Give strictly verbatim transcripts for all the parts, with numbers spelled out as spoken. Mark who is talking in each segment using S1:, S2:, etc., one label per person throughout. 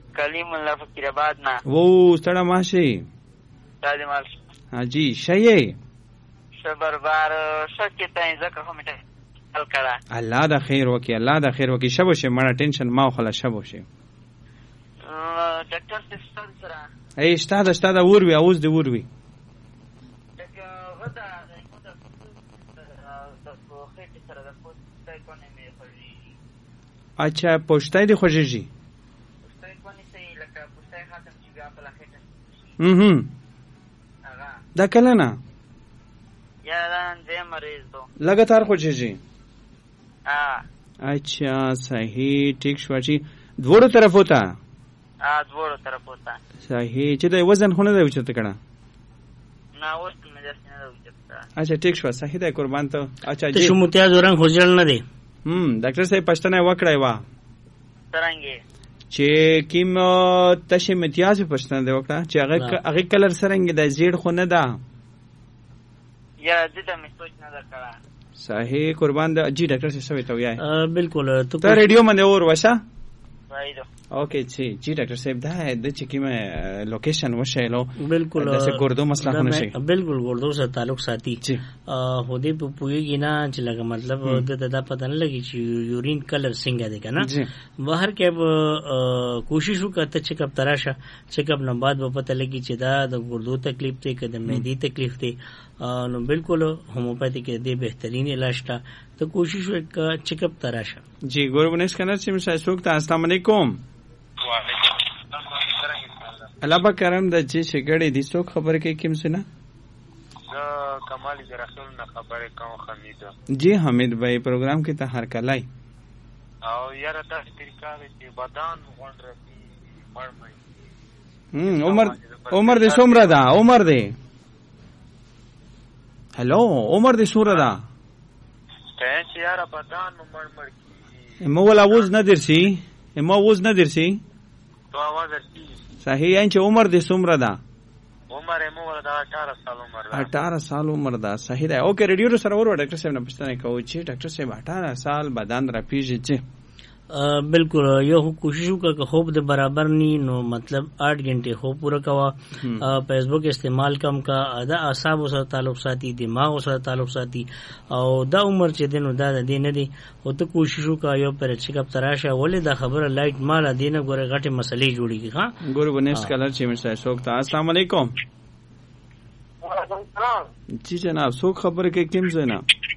S1: کلیم الله فقیر آباد نه.
S2: وو ستړه ماشي
S1: دادی مال
S2: حاجی شایې
S1: صبر بار شکه ته ځکه هم ته حل کړه.
S2: الله دا خیر وکي، الله دا خیر وکي. شبو شه مړه ټینشن ما خلا شبو شه
S1: ډاکټر سستان سره
S2: ای شتا دا شتا دا ور وی اوس دی ور وی
S1: دغه ودا د کومه د خېټه سره د پوسټای کونه مې خوږي.
S2: اچھا پوسټای دی خوږي
S1: پوسټای کونه سي لکه پوسټای خاتم چې بیا په لخته
S2: هم
S1: هغه
S2: دا کله نه
S1: یاران دې مریض دو
S2: لګاتار خوږي.
S1: ها
S2: اچھا صحیح ٹھیک شو چی دوړو طرف ہوتا
S1: ا دوړو طرف ہوتا
S2: صحیح چې د وزن خونه دی وچته کړه
S1: نه اوس مې ځنه نه وچته.
S2: اچھا ٹھیک شو صحیح ده قربان ته. اچھا
S3: ته شو متیاز رنگ خوځل نه دی.
S2: هم ډاکټر صاحب پښتنه وکړای وا
S1: څنګه
S2: چې کیم تشه متیاز پښتنه دی وکړه چې هغه هغه کلر سرنګ د زیړ خونه ده
S1: یا دې ته مې سوچ نه درکړه.
S2: صحیح قربان ده. جی ډاکټر صاحب سوي ته وایي
S3: بالکل
S2: ته ریډیو باندې اور وشه
S1: وایو
S2: اوکے جی جی ډاکټر صاحب دا د چې کیمه لوکیشن وشهلو
S3: بالکل
S2: د څه ګردو مسله خونه شي
S3: بالکل ګردو سره تعلق ساتي. هو دې په پویږي نه چې لکه مطلب د د پته نه لګي چې یورین کلر څنګه دی کنه. بهر کې کوشش وکړه چې کب تراشه چې کب نه بعد په پته لګي چې دا د ګردو تکلیف دی که د معدې تکلیف دی نو بالکل هومیوپیتھی کې دې بهترین علاج تا تو کوشش وکړه چې کب تراشه.
S2: جی ګوربنس کنه چې مسایسوک ته السلام علیکم. الله با کرم د چې شګړې دي څوک خبر کې کوم سنا
S4: دا کمال رسول نه خبره کوم حمید.
S2: جی حمید بھائی پروگرام کې ته هر کلای
S4: او یاره دا طریقه چې بدن غونډ رسی مړ مې
S2: هم عمر عمر دې څومره ده عمر دې هلو عمر دې څومره ده
S4: ته چې یاره بدن مړ مړ کی
S2: مو ولا وز نه درسي مو وز نه درسي
S4: تو आवाज درسي
S2: صحیح ان چې عمر دې څومره ده
S4: عمر مو ولا دا اٹھارہ سال عمر ده
S2: اٹھارہ سال عمر ده صحیح ده. اوکے ریډیو سره ور ډاکټر صاحب نه پښتنه کوي چې ډاکټر صاحب اٹھارہ سال بدن را پیږي چې
S3: بالکل یو کوشش وکړه که خوب د برابر نی نو مطلب آٹھ گھنٹے خوب پورا کوا. فیسبوک استعمال کم کا دا اعصاب سره تعلق ساتي دماغ سره تعلق ساتي او دا عمر چې دینو دا د دین دی او ته کوشش وکړه یو پر چیک اپ تراشه ولې دا خبره لایټ مال دینه ګوره غټه مسلې جوړیږي. ها
S2: ګورو بنس کلر چې مسای سوک ته السلام علیکم.
S1: وعلیکم السلام.
S2: جی جناب سوک خبر کې کوم زنا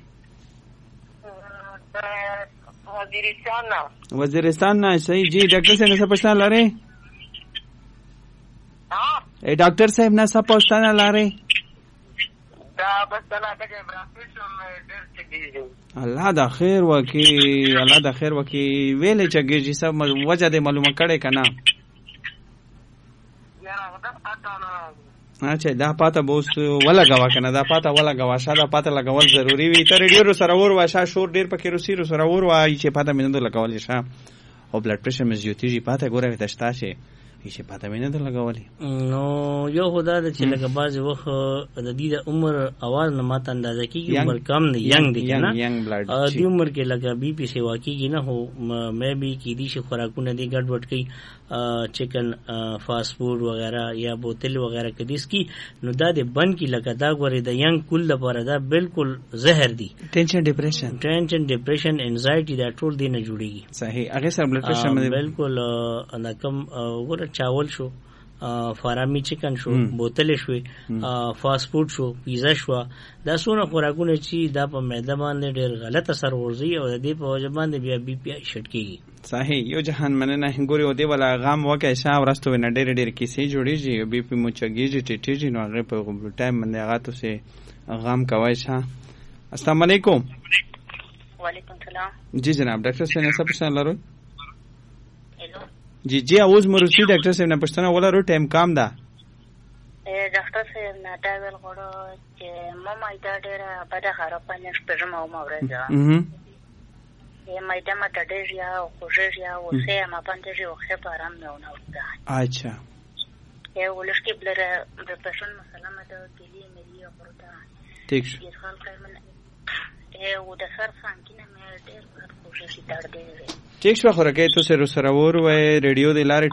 S1: وزیرستان نه
S2: وزیرستان نه صحیح. جی ډاکټر صاحب نه څه پوښتنه لري؟
S1: ها
S2: اے ډاکټر صاحب نه څه پوښتنه لري؟
S1: دا بس نه کېږي برافیشن ډېر کېږي.
S2: الله دا خیر وکي الله دا خیر وکي ویلې چګي سب وجه دې معلومه کړي کنه.
S1: یاره دا پاتہ نه
S2: اچھا دا پاته بوس ولا غوا کنه دا پاته ولا غوا شاده پاته لګول ضروری وي. ته ریډیو سره ور واشه شور ډیر پکې روسي سره ور وای چې پاته مینه لګول شي او بلډ پريشر مې زیاتیږي پاته ګوره تشتا شي چې پاته مینه لګولې
S3: نو یو خدا د چې لګ باز وخت د دې د عمر اواز نه ماته اندازه کیږي عمر کم دی ینګ دی کنه او د عمر کې لګ بي پي سیوا کیږي نه هو مې بي کې دي چې خوراکونه دي ګډ وډ کوي چکن فاست فوډ وغیرہ یا بوتل وغیرہ کدي اس کی نو دا د بن کی لګا دا غوري د ینګ کل لپاره دا بالکل زهر دی.
S2: ټینشن ډیپریشن
S3: ټینشن ډیپریشن انزایټي دا ټول دی نه جوړیږي.
S2: صحیح هغه سره بلډ پريشر مې
S3: بالکل انا کم وګوره چاول شو فارامي چکن شو بوتل شو فاست فوډ شو پیزا شو دا سونه خوراکونه چې دا په معده باندې ډېر غلط اثر ورځي او د دې په وجه باندې بیا بي پي شټکیږي.
S2: صحیح یو جهان مننه ګوري او دی ولا غام وکه شاو راستو نه ډېر ډېر کیسې جوړیږي بي پي مو چګیږي ټیټیږي نو هغه په ټایم باندې هغه تاسو غام کوي شه. السلام علیکم.
S1: وعلیکم السلام.
S2: جی جناب ډاکټر صاحب څه پوښتنه لرئ؟ جی جی اوس مرسي ډاکټر صاحب نه پښتنه ولرو ټایم کام ده.
S1: اے ډاکټر صاحب نه دا ول غوړو چې ماما دا ډېر بده خراب نه شپږم او مورځه
S2: اها
S1: یې مې دا ماته ډېر یا خوږه یا وسه ما باندې یو خبر آرام نه ونه وکړه.
S2: اچھا
S1: یې ولشکې بلر د پښون مسله مده کلی ملي ورته
S2: ٹھیک شو.
S1: خپل کارمن اے و د سر څنګه مې ډېر خوږه شي دا ډېر
S2: ٹھیک شو. خو راکې تو سره سره ور وې ریډیو د لارې